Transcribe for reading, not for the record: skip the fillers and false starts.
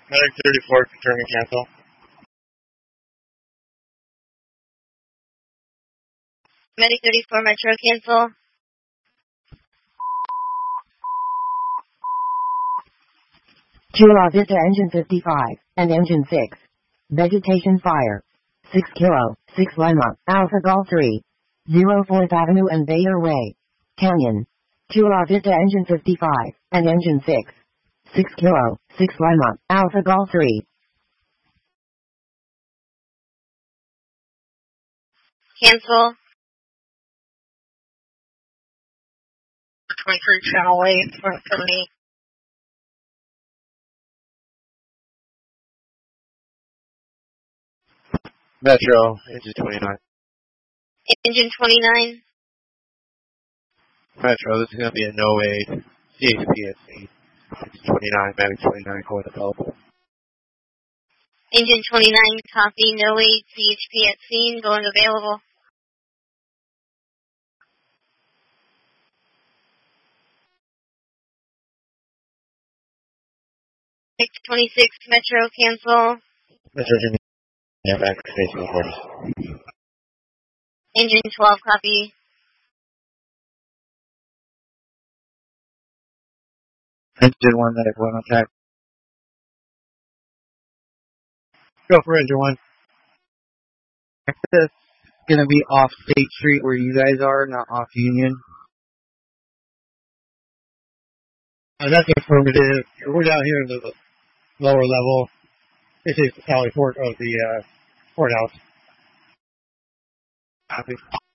Medic 34, confirm and cancel. Medic 34, Metro, cancel. Chula Vista Engine 55, and Engine 6. Vegetation fire. 6 Kilo, 6 Lima, Alpha Golf 3. 04th Avenue and Bayer Way. Canyon. Chula Vista Engine 55, and Engine 6. 6 Kilo, 6 Lima, Alpha Golf 3. Cancel. 23 Channel 8, front 30. Metro, engine 29. Engine 29. Metro, this is going to be a no aid. CHPSC. Engine 29, Medic 29, going available. Engine 29, copy, no aid, CHP at scene, going available. Medic 26, Metro, cancel. Metro, engine, yeah, back to station orders. Engine 12, copy. Engine 1, Medic 1 on track. Go for engine 1. Access gonna be off State Street where you guys are, not off Union. That's affirmative. We're down here in the lower level. This is the Sally Port of the courthouse. Copy.